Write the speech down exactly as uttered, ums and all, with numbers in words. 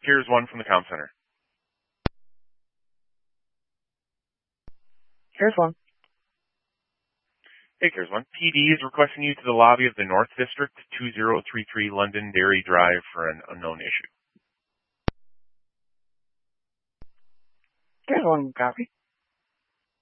Here's one from the comm center. Here's one. Hey, here's one. P D is requesting you to the lobby of the North District, two zero three three Londonderry Drive for an unknown issue. Here's one copy.